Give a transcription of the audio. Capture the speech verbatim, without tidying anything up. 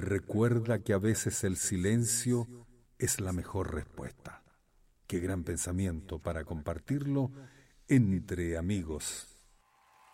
Recuerda que a veces el silencio es la mejor respuesta. Qué gran pensamiento para compartirlo entre amigos.